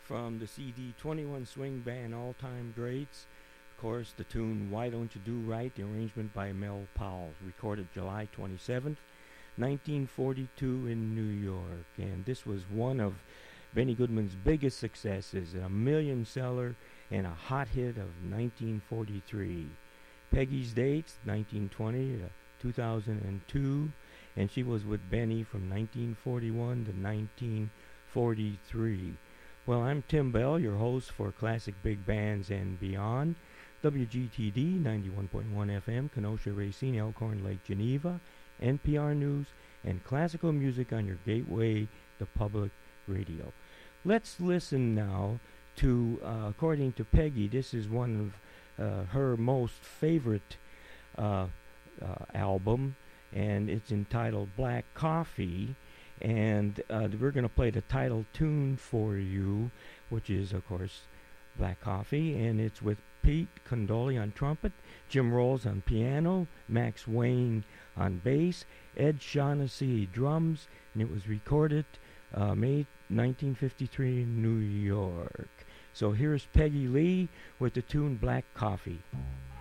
from the CD 21 Swing Band All-Time Greats. Of course, the tune Why Don't You Do Right, the arrangement by Mel Powell, recorded July 27th, 1942 in New York. And this was one of Benny Goodman's biggest successes, a million seller and a hot hit of 1943. Peggy's dates, 1920 to 2002, and she was with Benny from 1941 to 1943. Well, I'm Tim Bell, your host for Classic Big Bands and Beyond. WGTD 91.1 FM, Kenosha, Racine, Elkhorn Lake, Geneva, NPR News, and classical music on your gateway, the public radio. Let's listen now to, according to Peggy, this is one of her most favorite album, and it's entitled Black Coffee, and we're going to play the title tune for you, which is, of course, Black Coffee, and it's with Pete Condoli on trumpet, Jim Rolls on piano, Max Wayne on bass, Ed Shaughnessy drums, and it was recorded May 1953 in New York. So here's Peggy Lee with the tune Black Coffee.